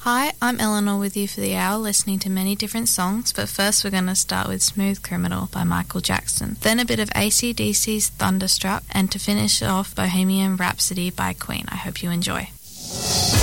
Hi, I'm Eleanor with you for the hour, listening to many different songs, but first we're going to start with Smooth Criminal by Michael Jackson, then a bit of AC/DC's Thunderstruck, and to finish off Bohemian Rhapsody by Queen. I hope you enjoy.